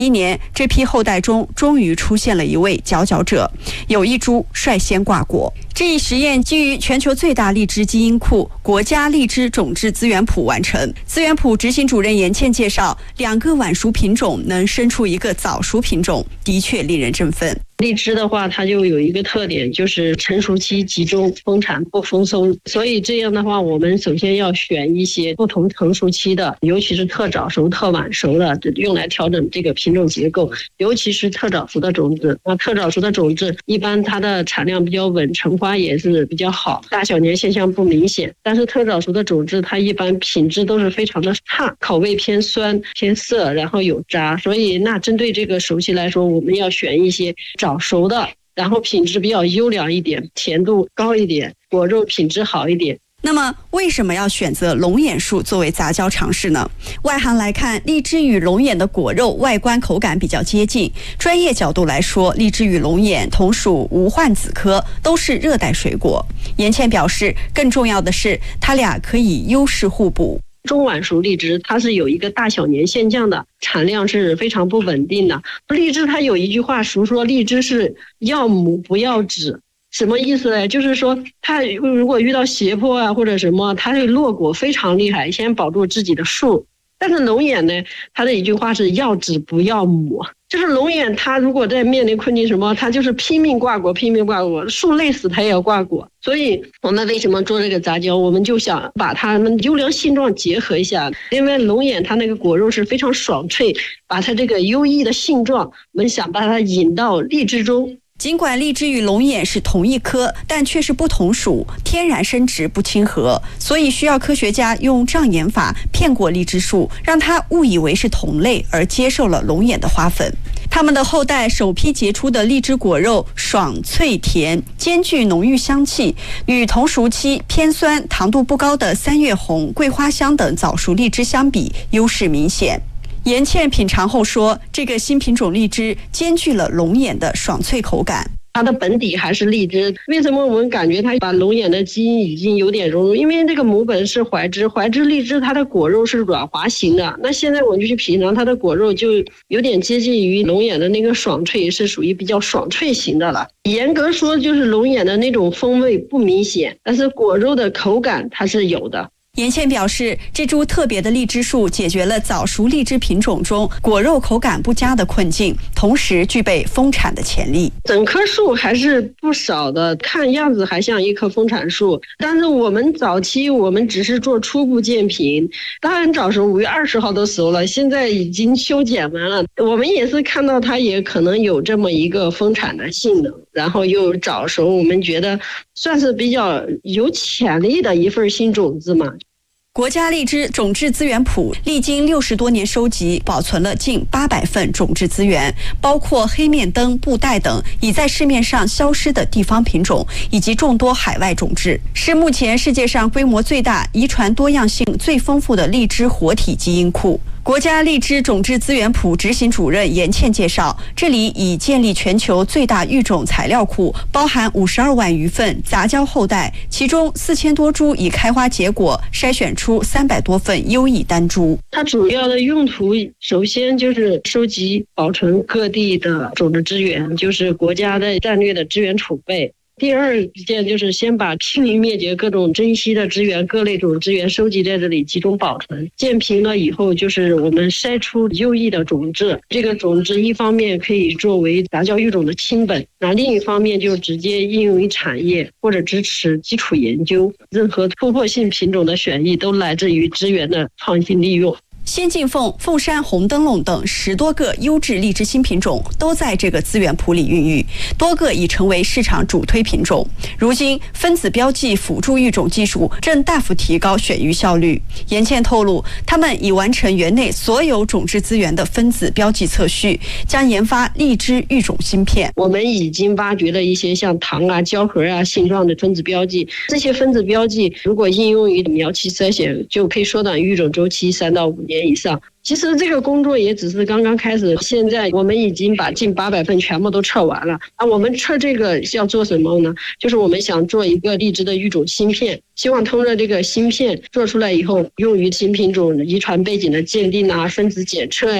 一年，这批后代中终于出现了一位佼佼者，有一株率先挂果。这一实验基于全球最大荔枝基因库国家荔枝种质资源谱完成。资源谱执行主任严倩介绍，2个晚熟品种能生出一个早熟品种，的确令人振奋。 荔枝的话，它就有一个特点，就是成熟期集中，丰产不丰收。所以这样的话，我们首先要选一些不同成熟期的，尤其是特早熟、特晚熟的，用来调整这个品种结构。尤其是特早熟的种子，那特早熟的种子一般它的产量比较稳，成花也是比较好，大小年现象不明显。但是特早熟的种子，它一般品质都是非常的差，口味偏酸、偏涩，然后有渣。所以那针对这个熟期来说，我们要选一些早熟的，然后品质比较优良一点，甜度高一点，果肉品质好一点。 那么为什么要选择龙眼树作为杂交尝试呢？外行来看，荔枝与龙眼的果肉外观口感比较接近。专业角度来说，荔枝与龙眼同属无患子科，都是热带水果。严倩表示，更重要的是它俩可以优势互补。 中晚熟荔枝它是有一个大小年现象的，产量是非常不稳定的。荔枝它有一句话俗说，荔枝是要母不要籽。什么意思呢？就是说它如果遇到斜坡啊或者什么，它会落果非常厉害，先保住自己的树。但是龙眼呢，它的一句话是要籽不要母，就是龙眼它如果在面临困境什么，它就是拼命挂果，树累死它也要挂果。所以我们为什么做这个杂交，我们就想把它们优良性状结合一下。因为龙眼它那个果肉是非常爽脆，把它这个优异的性状，我们想把它引到荔枝中。 尽管荔枝与龙眼是同一科，但却是不同属，天然生殖不亲和，所以需要科学家用障眼法骗过荔枝树，让它误以为是同类，而接受了龙眼的花粉。它们的后代首批结出的荔枝果肉爽脆甜，兼具浓郁香气，与同熟期偏酸、糖度不高的三月红、桂花香等早熟荔枝相比，优势明显。严倩品尝后说，这个新品种荔枝兼具了龙眼的爽脆口感。 它的本底还是荔枝，为什么我们感觉它把龙眼的基因已经有点融入？因为这个母本是怀枝荔枝，它的果肉是软滑型的。那现在我们就去品尝它的果肉，就有点接近于龙眼的那个爽脆，是属于比较爽脆型的了。严格说，就是龙眼的那种风味不明显，但是果肉的口感它是有的。 严倩表示，这株特别的荔枝树解决了早熟荔枝品种中果肉口感不佳的困境，同时具备丰产的潜力。 整棵树还是不少的，看样子还像一棵丰产树，但是我们早期我们只是做初步鉴评，当然早熟5月20号都熟了，现在已经修剪完了。我们也是看到它也可能有这么一个丰产的性能，然后又早熟，我们觉得算是比较有潜力的一份新种子嘛。 国家荔枝种质资源谱历经60多年收集，保存了近800份种质资源，包括黑面灯、布袋等已在市面上消失的地方品种，以及众多海外种质，是目前世界上规模最大、遗传多样性最丰富的荔枝活体基因库。国家荔枝种质资源谱执行主任严倩介绍，这里已建立全球最大育种材料库，包含52万余份杂交后代，其中4000多株已开花结果，筛选出300多份优异单株。 它主要的用途首先就是收集保存各地的种子资源，就是国家的战略的资源储备。第二件就是先把濒临灭绝各种珍稀的资源、各类种资源收集在这里，集中保存。建平了以后，就是我们筛出优异的种子。这个种子一方面可以作为杂交育种的亲本，那另一方面就直接应用于产业或者支持基础研究。任何突破性品种的选育都来自于资源的创新利用。 仙境凤、凤山红灯笼等10多个优质荔枝新品种都在这个资源谱里孕育，多个已成为市场主推品种。如今，分子标记辅助育种技术正大幅提高选育效率。严倩透露，他们已完成园内所有种质资源的分子标记测序，将研发荔枝育种芯片。 我们已经挖掘了一些像糖啊、胶核啊性状的分子标记，这些分子标记如果应用于苗期筛选，就可以缩短育种周期3到5年以上。其实这个工作也只是刚刚开始，现在我们已经把近800份全部都测完了。我们测这个要做什么呢？就是我们想做一个荔枝的育种芯片，希望通过这个芯片做出来以后，用于新品种遗传背景的鉴定啊、分子检测呀、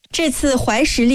这次怀石